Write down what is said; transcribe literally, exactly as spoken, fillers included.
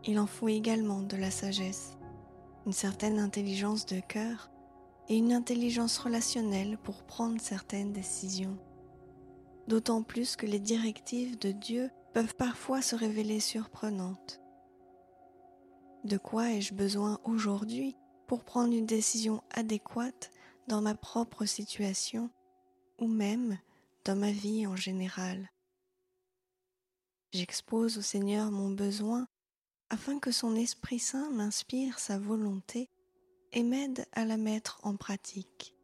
il en faut également de la sagesse, une certaine intelligence de cœur et une intelligence relationnelle pour prendre certaines décisions. D'autant plus que les directives de Dieu peuvent parfois se révéler surprenantes. De quoi ai-je besoin aujourd'hui pour prendre une décision adéquate dans ma propre situation ou même dans ma vie en général? J'expose au Seigneur mon besoin afin que son Esprit Saint m'inspire sa volonté et m'aide à la mettre en pratique.